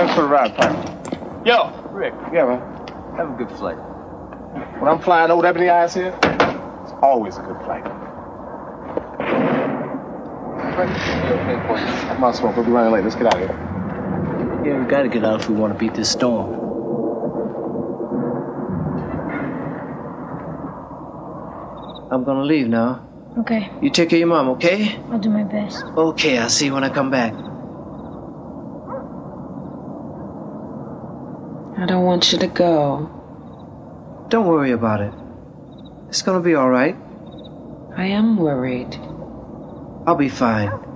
Thanks for the ride, partner. Yo, Rick. Yeah, man. Have a good flight. When I'm flying Old Ebony Eyes here, it's always a good flight. Come on, Smoke. We'll be running late. Let's get out of here. Yeah, we gotta get out if we want to beat this storm. I'm gonna leave now. Okay. You take care of your mom, okay? I'll do my best. Okay, I'll see you when I come back. I don't want you to go. Don't worry about it. It's gonna be all right. I am worried. I'll be fine.